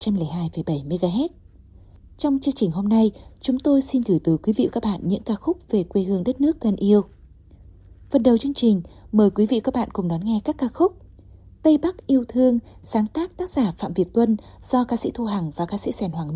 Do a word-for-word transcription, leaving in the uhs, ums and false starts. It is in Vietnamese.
trăm lẻ hai phẩy bảy mê ga héc. Trong chương trình hôm nay, chúng tôi xin gửi tới quý vị và các bạn những ca khúc về quê hương đất nước thân yêu. Phần đầu chương trình, mời quý vị và các bạn cùng đón nghe các ca khúc Tây Bắc yêu thương, sáng tác tác giả Phạm Việt Tuân do ca sĩ Thu Hằng và ca sĩ Sèn Hoàng